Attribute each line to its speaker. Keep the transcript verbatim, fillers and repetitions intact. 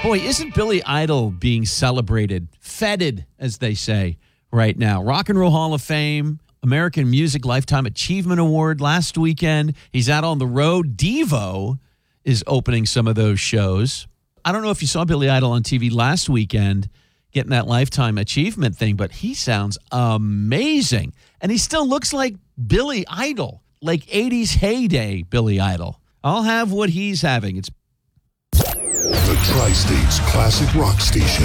Speaker 1: Boy, isn't Billy Idol being celebrated, feted, as they say, right now? Rock and Roll Hall of Fame, American Music Lifetime Achievement Award last weekend. He's out on the road. Devo is opening some of those shows. I don't know if you saw Billy Idol on T V last weekend getting that Lifetime Achievement thing, but he sounds amazing. And he still looks like Billy Idol, like eighties heyday Billy Idol. I'll have what he's having. It's
Speaker 2: the Tri-State's classic rock station.